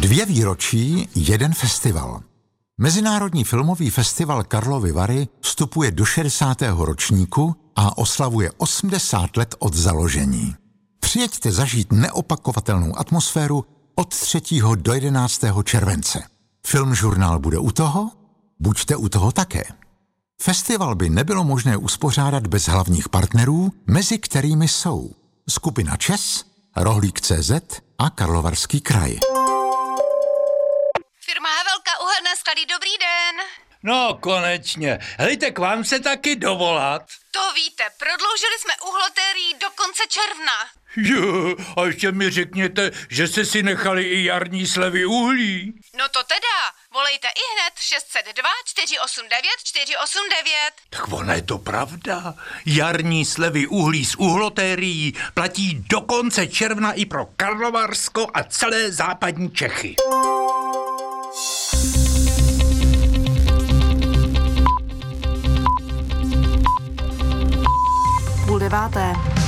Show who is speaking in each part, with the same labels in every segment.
Speaker 1: 2 výročí, 1 festival. Mezinárodní filmový festival Karlovy Vary vstupuje do 60. ročníku a oslavuje 80 let od založení. Přijeďte zažít neopakovatelnou atmosféru od 3. do 11. července. Filmžurnál bude u toho? Buďte u toho také. Festival by nebylo možné uspořádat bez hlavních partnerů, mezi kterými jsou skupina ČES, Rohlík.cz a Karlovarský kraj.
Speaker 2: Firma Havelka, uhelné sklady, dobrý den.
Speaker 3: No, konečně. Hejte, k vám se taky dovolat.
Speaker 2: To víte, prodloužili jsme uhlotérii do konce června.
Speaker 3: Jo, a ještě mi řekněte, že jste si nechali i jarní slevy uhlí.
Speaker 2: No to teda, volejte ihned 602 489 489.
Speaker 3: Tak ona je to pravda. Jarní slevy uhlí z uhlotérií platí do konce června i pro Karlovarsko a celé západní Čechy.
Speaker 4: Půl deváté.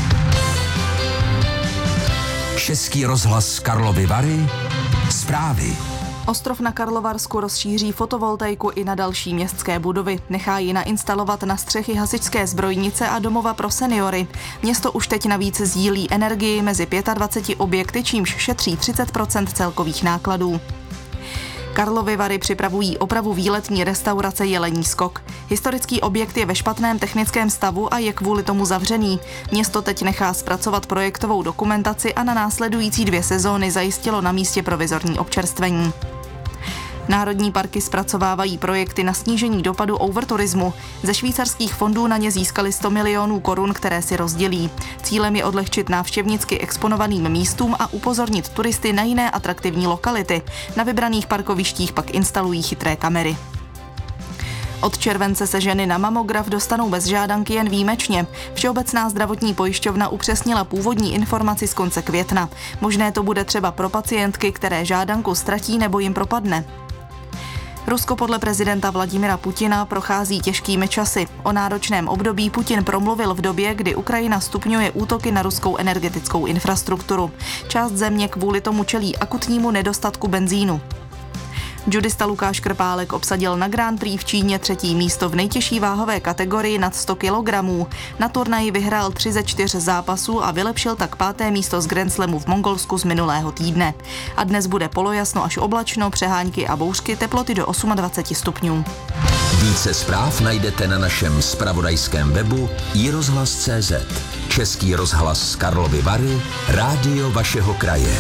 Speaker 5: Český rozhlas Karlovy Vary. Zprávy.
Speaker 4: Ostrov na Karlovarsku rozšíří fotovoltaiku i na další městské budovy. Nechá ji nainstalovat na střechy hasičské zbrojnice a domova pro seniory. Město už teď navíc sdílí energii mezi 25 objekty, čímž šetří 30% celkových nákladů. Karlovy Vary připravují opravu výletní restaurace Jelení skok. Historický objekt je ve špatném technickém stavu a je kvůli tomu zavřený. Město teď nechá zpracovat projektovou dokumentaci a na následující 2 sezóny zajistilo na místě provizorní občerstvení. Národní parky zpracovávají projekty na snížení dopadu overturismu. Ze švýcarských fondů na ně získali 100 milionů korun, které si rozdělí. Cílem je odlehčit návštěvnicky exponovaným místům a upozornit turisty na jiné atraktivní lokality. Na vybraných parkovištích pak instalují chytré kamery. Od července se ženy na mamograf dostanou bez žádanky jen výjimečně. Všeobecná zdravotní pojišťovna upřesnila původní informaci z konce května. Možné to bude třeba pro pacientky, které žádanku ztratí nebo jim propadne. Rusko podle prezidenta Vladimira Putina prochází těžkými časy. O náročném období Putin promluvil v době, kdy Ukrajina stupňuje útoky na ruskou energetickou infrastrukturu. Část země kvůli tomu čelí akutnímu nedostatku benzínu. Judista Lukáš Krpálek obsadil na Grand Prix v Číně 3. místo v nejtěžší váhové kategorii nad 100 kg. Na turnaji vyhrál 3 ze 4 zápasů a vylepšil tak 5. místo z Grand Slamu v Mongolsku z minulého týdne. A dnes bude polojasno až oblačno, přehánky a bouřky, teploty do 28 stupňů.
Speaker 5: Více zpráv najdete na našem zpravodajském webu iRozhlas.cz. Český rozhlas z Karlovy Vary, rádio vašeho kraje.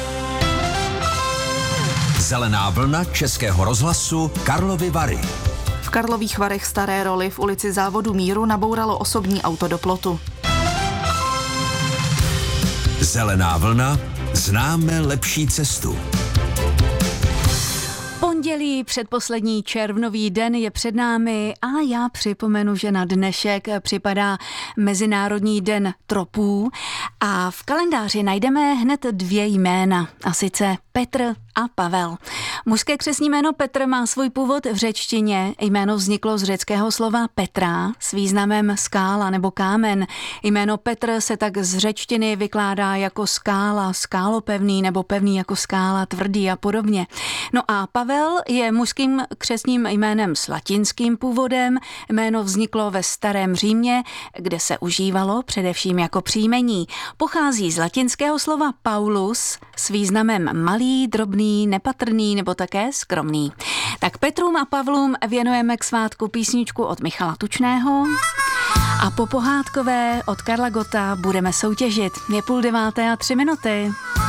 Speaker 5: Zelená vlna Českého rozhlasu Karlovy Vary.
Speaker 4: V Karlových Varech Staré Roli v ulici Závodu míru nabouralo osobní auto do plotu.
Speaker 5: Zelená vlna, známe lepší cestu.
Speaker 6: Pondělí, předposlední červnový den je před námi a já připomenu, že na dnešek připadá Mezinárodní den tropů a v kalendáři najdeme hned 2 jména, a sice Petr a Pavel. Mužské křestní jméno Petr má svůj původ v řečtině. Jméno vzniklo z řeckého slova Petra s významem skála nebo kámen. Jméno Petr se tak z řečtiny vykládá jako skála, skálopevný nebo pevný jako skála, tvrdý a podobně. No a Pavel je mužským křestním jménem s latinským původem. Jméno vzniklo ve Starém Římě, kde se užívalo především jako příjmení. Pochází z latinského slova Paulus s významem malý, drobný, nepatrný nebo také skromný. Tak Petrům a Pavlům věnujeme k svátku písničku od Michala Tučného a po pohádkové od Karla Gotta budeme soutěžit. Je 8:30 a 3 minuty.